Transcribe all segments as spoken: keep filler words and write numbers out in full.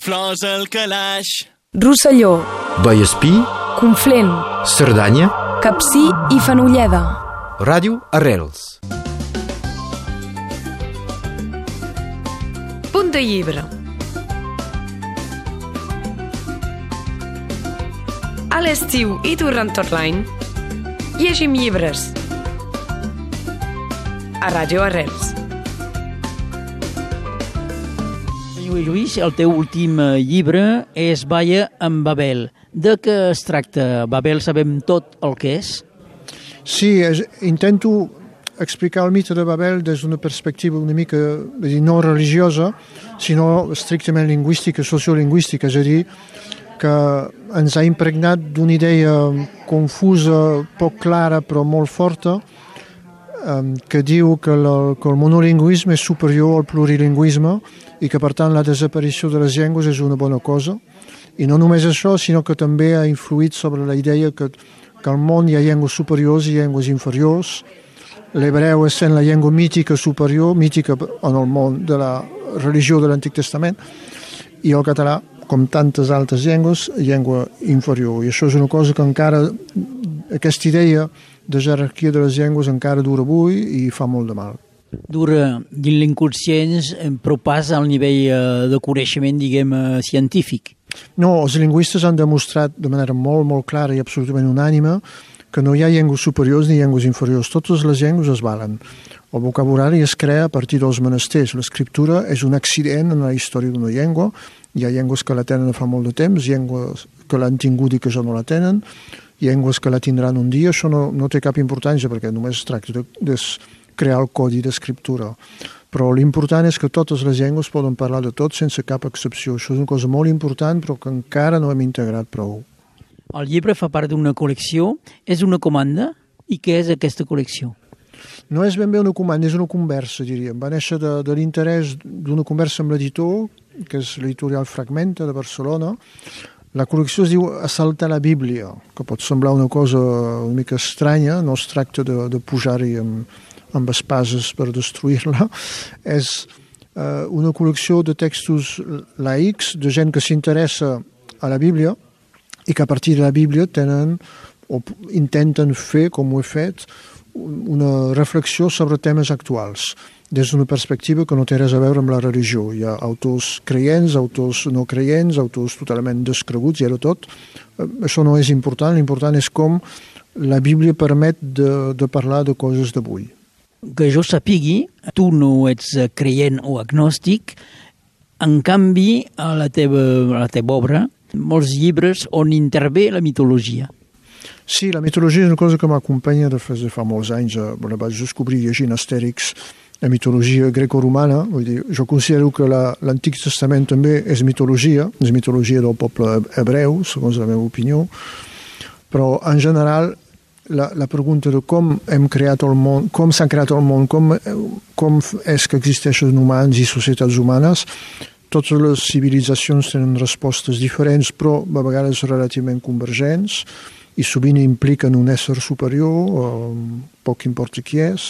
flors al calaix. Rosselló, Vallespí, Conflent, Cerdanya, Capcir i Fenolleda. Ràdio Arrels. Punt de llibre. A l'estiu i durant tot l'any, llegim llibres. A Ràdio Arrels. Lluís, el teu últim llibre és Balla amb Babel. De què es tracta? Babel sabem tot el que és? Sí, és, intento explicar el mite de Babel des d'una perspectiva una mica dir, no religiosa, sinó estrictament lingüística, sociolingüística, és a dir, que ens ha impregnat d'una idea confusa, poc clara, però molt forta, que diu que el, que el monolingüisme és superior al plurilingüisme i que, per tant, la desaparició de les llengües és una bona cosa. I no només això, sinó que també ha influït sobre la idea que, que al món hi ha llengües superiors i llengües inferiors. L'hebreu és sent la llengua mítica superior, mítica en el món de la religió de l'Antic Testament, i el català, com tantes altres llengües, llengua inferior. I això és una cosa que encara, aquesta idea de jerarquia de les llengües encara dura avui i fa molt de mal. Dura dins l'inconscient, però pas al nivell de coneixement, diguem, científic. No, els lingüistes han demostrat de manera molt, molt clara i absolutament unànime que no hi ha llengües superiors ni llengües inferiors. Totes les llengües es valen. El vocabulari es crea a partir dels menesters. L'escriptura és un accident en la història d'una llengua. Hi ha llengües que la tenen fa molt de temps, llengües que l'han tingut i que ja no la tenen, llengües que la tindran un dia. Això no, no té cap importància perquè només es tracta de, de crear el codi d'escriptura. Però l'important és que totes les llengües poden parlar de tot sense cap excepció. Això és una cosa molt important però que encara no hem integrat prou. El llibre fa part d'una col·lecció, és una comanda? I què és aquesta col·lecció? No és ben bé una comanda, és una conversa, diríem. Va néixer de, de l'interès d'una conversa amb l'editor, que és l'editorial Fragmenta de Barcelona. La col·lecció es diu Assaltar la Bíblia, que pot semblar una cosa una mica estranya, no es tracta de, de pujar-hi amb, amb espases per destruir-la. És eh, una col·lecció de textos laics, de gent que s'interessa a la Bíblia i que a partir de la Bíblia tenen o intenten fer, com ho he fet, una reflexió sobre temes actuals, des d'una perspectiva que no té res a veure amb la religió. Hi ha autors creients, autors no creients, autors totalment descreguts, i era tot. Això no és important, l'important és com la Bíblia permet de, de parlar de coses d'avui. Que jo sapigui, tu no ets creient o agnòstic, en canvi, a la teva, a la teva obra, molts llibres on intervé la mitologia. Sí, la mitologia és una cosa que m'acompanya de fa, de fa molts anys. La vaig descobrir llegint Astèrix, la mitologia greco-romana. Vull dir, jo considero que la, l'Antic Testament també és mitologia, és mitologia del poble hebreu, segons la meva opinió, però en general la, la pregunta de com hem creat el món, com s'ha creat el món, com, com és que existeixen humans i societats humanes, totes les civilitzacions tenen respostes diferents, però a vegades relativament convergents, i sovint impliquen un ésser superior, poc importa qui és.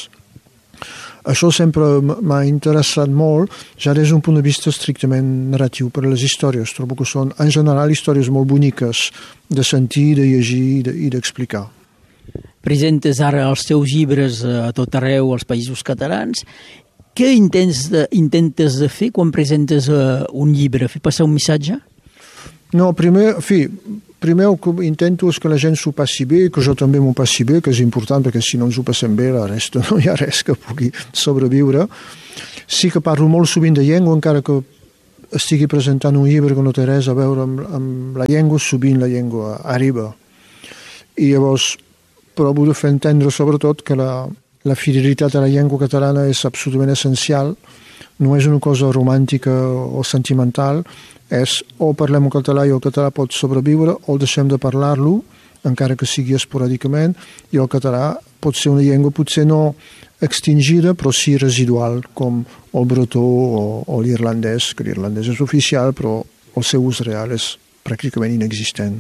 Això sempre m'ha interessat molt, ja des d'un punt de vista estrictament narratiu per a les històries. Trobo que són, en general, històries molt boniques de sentir, de llegir i d'explicar. Presentes ara els teus llibres a tot arreu, als països catalans. Què intentes de, intentes de fer quan presentes uh, un llibre? Fer passar un missatge? No, primer, en fi, primer el que intento és que la gent s'ho passi bé, que jo també m'ho passi bé, que és important, perquè si no ens ho passem bé, la resta no hi ha res que pugui sobreviure. Sí que parlo molt sovint de llengua, encara que estigui presentant un llibre que no té res a veure amb, amb la llengua, sovint la llengua arriba. I llavors provo de fer entendre sobretot que la, la fidelitat a la llengua catalana és absolutament essencial, no és una cosa romàntica o sentimental, és o parlem en català i el català pot sobreviure o deixem de parlar-lo, encara que sigui esporàdicament, i el català pot ser una llengua potser no extingida, però sí residual, com el bretó o, o l'irlandès, que l'irlandès és oficial, però el seu ús real és pràcticament inexistent.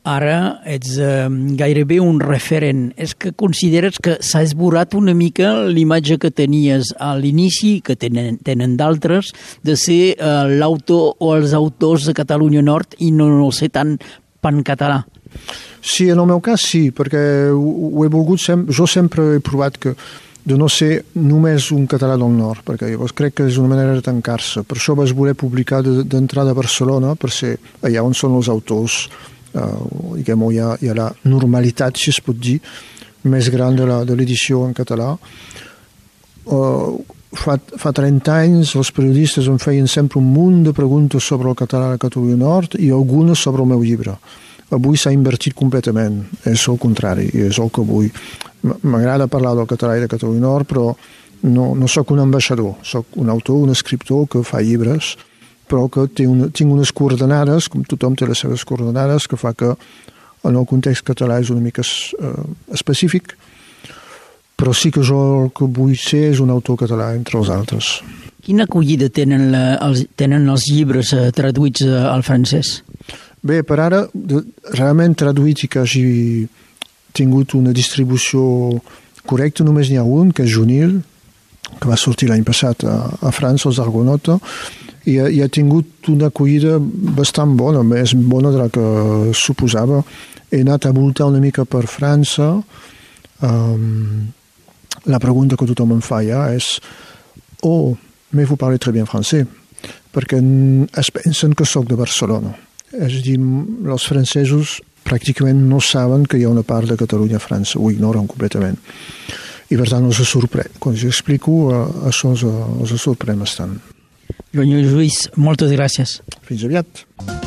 ara ets eh, gairebé un referent. És que consideres que s'ha esborrat una mica l'imatge que tenies a l'inici, que tenen, tenen d'altres, de ser eh, l'autor o els autors de Catalunya Nord i no, no ser tan pancatalà. Sí, en el meu cas sí, perquè ho, ho he volgut sempre, jo sempre he provat que de no ser només un català del nord, perquè llavors crec que és una manera de tancar-se. Per això vaig voler publicar d'entrada a Barcelona, per ser allà on són els autors, Uh, diguem, hi ha, hi ha la normalitat, si es pot dir, més gran de l'edició en català. Uh, fa, fa trenta anys els periodistes em feien sempre un munt de preguntes sobre el català de Catalunya Nord i algunes sobre el meu llibre. Avui s'ha invertit completament, és el contrari, és el que vull. M'agrada parlar del català i de Catalunya Nord, però no, no sóc un ambaixador, sóc un autor, un escriptor que fa llibres, però que té una, tinc unes coordenades, com tothom té les seves coordenades, que fa que en el context català és una mica eh, específic, però sí que jo el que vull ser és un autor català entre els altres. Quina acollida tenen, la, els, tenen els llibres eh, traduïts eh, al francès? Bé, per ara, de, realment traduït i que hagi tingut una distribució correcta, només n'hi ha un, que és Junil, que va sortir l'any passat a, a França, als Argonauta, i ha, i ha tingut una acollida bastant bona, més bona de la que suposava. He anat a voltar una mica per França. Um, la pregunta que tothom em fa ja és «Oh, mais vous parlez très bien français», perquè es pensen que sóc de Barcelona. És a dir, els francesos pràcticament no saben que hi ha una part de Catalunya a França, ho ignoren completament. I per tant els sorprèn. Quan els explico, això els, els sorprèn bastant. Joan Lluís, moltes gràcies. Fins aviat.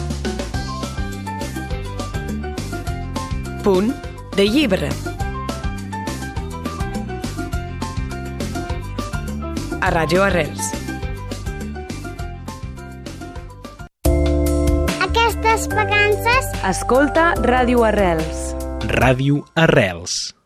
Punt de llibre. A Ràdio Arrels. Aquestes vacances Escolta Ràdio Arrels. Ràdio Arrels.